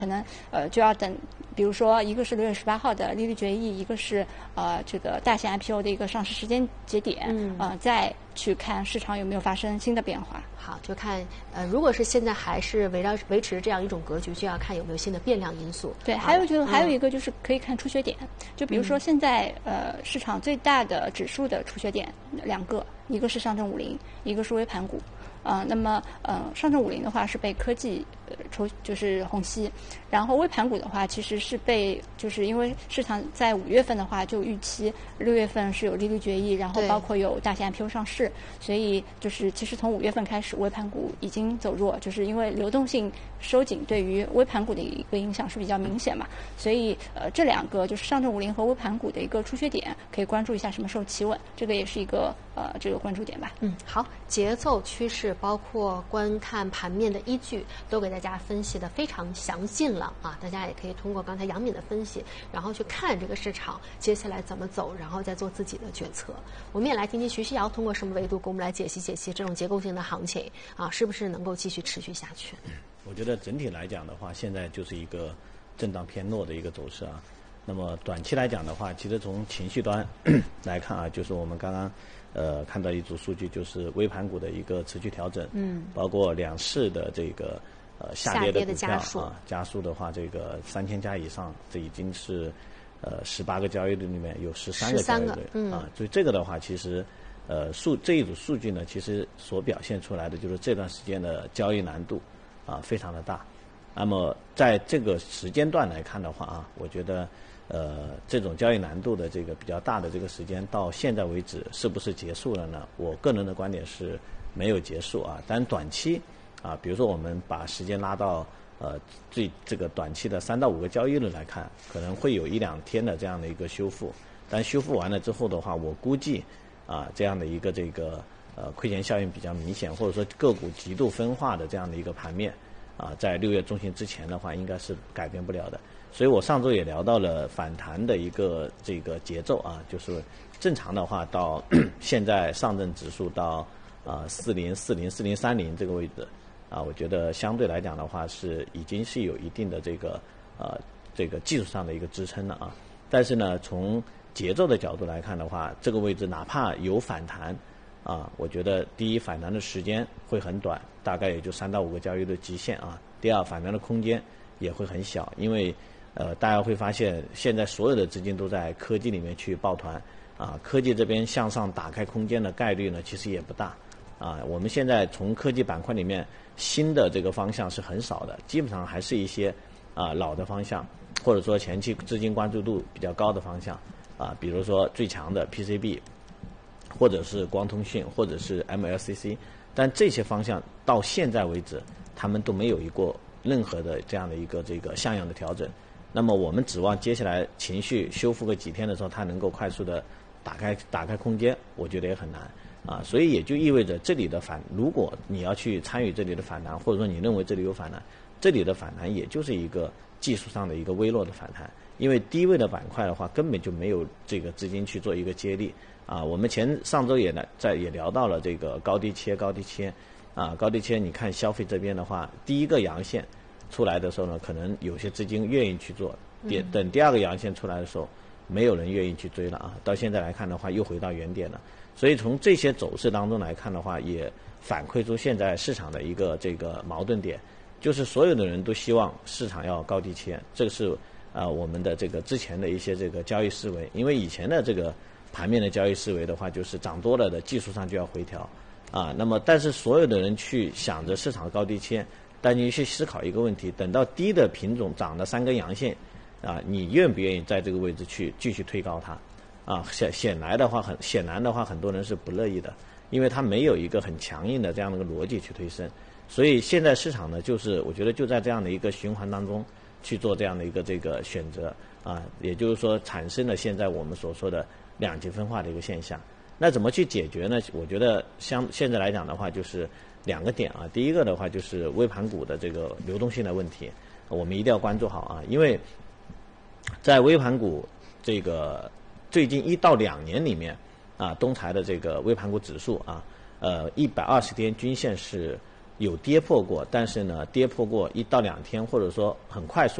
可能就要等，比如说一个是6月18号的利率决议，一个是这个大型 IPO 的一个上市时间节点，再去看市场有没有发生新的变化。 好，就看如果是现在还是维持这样一种格局，就要看有没有新的变量因素。 对，还有一个就是可以看出血点，就比如说现在市场最大的指数的出血点2个，一个是上证50，一个是微盘股。那么上证50的话是被科技就是虹吸，然后微盘股的话其实是就是因为市场在5月份的话就预期6月份是有利率决议，然后包括有大型 IPO 上市，所以就是其实从5月份开始微盘股已经走弱，就是因为流动性收紧对于微盘股的一个影响是比较明显嘛，所以这2个就是上证50和微盘股的一个出血点，可以关注一下什么时候企稳，这个也是一个这个关注点吧。 好，节奏趋势包括观看盘面的依据都给大家分析的非常详尽了啊，大家也可以通过刚才杨敏的分析，然后去看这个市场接下来怎么走，然后再做自己的决策。我们也来听听徐希瑶通过什么维度给我们来解析这种结构性的行情啊，是不是能够继续持续下去？ 我觉得整体来讲的话，现在就是一个震荡偏弱的一个走势啊。那么短期来讲的话，其实从情绪端来看啊，就是我们刚刚看到一组数据，就是微盘股的一个持续调整，包括两市的这个下跌的股票加速的话，这个3000家以上，这已经是18个交易日里面有13个交易日啊，所以这个的话，其实这一组数据呢，其实所表现出来的就是这段时间的交易难度非常的大。那么在这个时间段来看的话啊，我觉得这种交易难度的这个比较大的这个时间到现在为止是不是结束了呢？我个人的观点是没有结束啊。但短期比如说我们把时间拉到这个短期的3到5个交易日来看，可能会有1-2天的这样的一个修复。但修复完了之后的话，我估计这样的一个这个亏钱效应比较明显，或者说个股极度分化的这样的一个盘面在6月中旬之前的话，应该是改变不了的。所以我上周也聊到了反弹的一个这个节奏就是正常的话到现在上证指数到4040、4030这个位置我觉得相对来讲的话已经是有一定的这个技术上的一个支撑了但是呢，从节奏的角度来看的话，这个位置哪怕有反弹我觉得第一反弹的时间会很短，大概也就3到5个交易日极限第二反弹的空间也会很小，因为大家会发现现在所有的资金都在科技里面去抱团科技这边向上打开空间的概率呢其实也不大我们现在从科技板块里面新的这个方向是很少的，基本上还是一些老的方向，或者说前期资金关注度比较高的方向比如说最强的 PCB， 或者是光通讯，或者是 MLCC， 但这些方向到现在为止他们都没有过任何的这样的一个这个像样的调整。那么我们指望接下来情绪修复个几天的时候，它能够快速的打开空间，我觉得也很难所以也就意味着这里的如果你要去参与这里的反弹，或者说你认为这里有反弹，这里的反弹也就是一个技术上的一个微弱的反弹，因为低位的板块的话根本就没有这个资金去做一个接力我们上周也聊到了这个高低切高低切你看消费这边的话，第一个阳线出来的时候呢，可能有些资金愿意去做，等第二个阳线出来的时候，没有人愿意去追了到现在来看的话，又回到原点了。所以从这些走势当中来看的话，也反馈出现在市场的一个这个矛盾点，就是所有的人都希望市场要高低切，这个是我们的这个之前的一些这个交易思维，因为以前的这个盘面的交易思维的话，就是涨多了的技术上就要回调那么但是所有的人去想着市场高低切，但你去思考一个问题，等到低的品种涨了3根阳线你愿不愿意在这个位置去继续推高它显然的话很多人是不乐意的，因为它没有一个很强硬的这样的一个逻辑去推升。所以现在市场呢，就是我觉得就在这样的一个循环当中去做这样的一个这个选择也就是说产生了现在我们所说的两极分化的一个现象。那怎么去解决呢？我觉得现在来讲的话，就是2个点第一个的话就是微盘股的这个流动性的问题，我们一定要关注好因为在微盘股这个最近1到2年里面东财的这个微盘股指数120天均线是有跌破过，但是呢，跌破过1到2天，或者说很快速